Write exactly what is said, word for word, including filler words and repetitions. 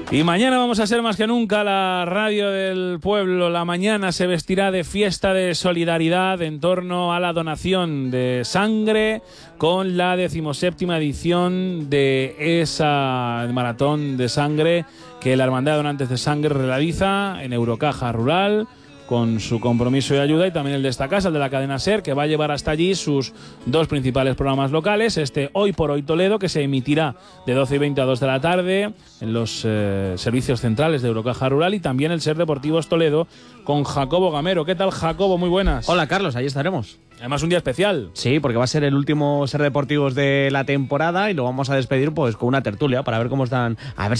Y mañana vamos a ser más que nunca la radio del pueblo. La mañana se vestirá de fiesta de solidaridad en torno a la donación de sangre con la decimoséptima edición de esa maratón de sangre que la Hermandad de Donantes de Sangre realiza en Eurocaja Rural, con su compromiso y ayuda, y también el de esta casa, el de la cadena SER, que va a llevar hasta allí sus dos principales programas locales, este Hoy por Hoy Toledo, que se emitirá de doce y veinte a dos de la tarde en los eh, servicios centrales de Eurocaja Rural, y también el SER Deportivos Toledo con Jacobo Gamero. ¿Qué tal, Jacobo? Muy buenas. Hola, Carlos, ahí estaremos. Además, un día especial. Sí, porque va a ser el último SER Deportivos de la temporada y lo vamos a despedir pues con una tertulia para ver cómo están, a ver